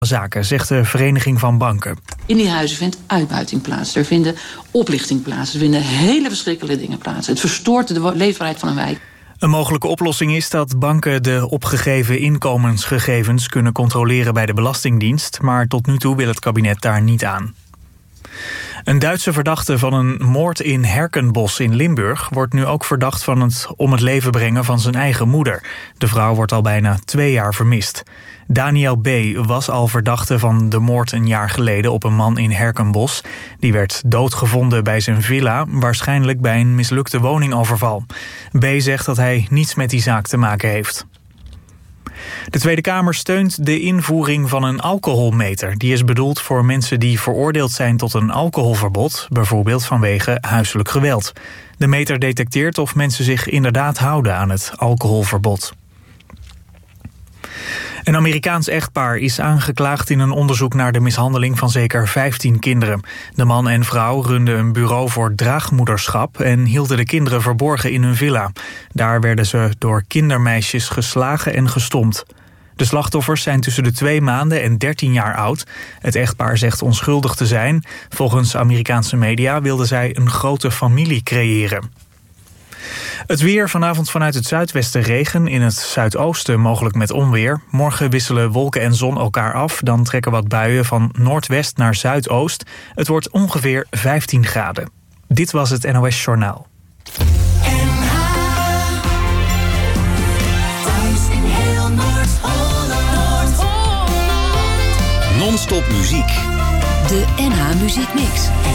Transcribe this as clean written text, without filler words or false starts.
zaken, zegt de Vereniging van Banken. In die huizen vindt uitbuiting plaats. Er vinden oplichting plaats. Er vinden hele verschrikkelijke dingen plaats. Het verstoort de leefbaarheid van een wijk. Een mogelijke oplossing is dat banken de opgegeven inkomensgegevens kunnen controleren bij de Belastingdienst, maar tot nu toe wil het kabinet daar niet aan. Een Duitse verdachte van een moord in Herkenbos in Limburg wordt nu ook verdacht van het om het leven brengen van zijn eigen moeder. De vrouw wordt al bijna 2 jaar vermist. Daniel B. was al verdachte van de moord een jaar geleden op een man in Herkenbos. Die werd doodgevonden bij zijn villa, waarschijnlijk bij een mislukte woningoverval. B. zegt dat hij niets met die zaak te maken heeft. De Tweede Kamer steunt de invoering van een alcoholmeter. Die is bedoeld voor mensen die veroordeeld zijn tot een alcoholverbod, bijvoorbeeld vanwege huiselijk geweld. De meter detecteert of mensen zich inderdaad houden aan het alcoholverbod. Een Amerikaans echtpaar is aangeklaagd in een onderzoek naar de mishandeling van zeker 15 kinderen. De man en vrouw runden een bureau voor draagmoederschap en hielden de kinderen verborgen in hun villa. Daar werden ze door kindermeisjes geslagen en gestompt. De slachtoffers zijn tussen de 2 maanden en 13 jaar oud. Het echtpaar zegt onschuldig te zijn. Volgens Amerikaanse media wilden zij een grote familie creëren. Het weer, vanavond vanuit het zuidwesten regen, in het zuidoosten mogelijk met onweer. Morgen wisselen wolken en zon elkaar af, dan trekken wat buien van noordwest naar zuidoost. Het wordt ongeveer 15 graden. Dit was het NOS Journaal. Non-stop muziek. De NH Muziek Mix.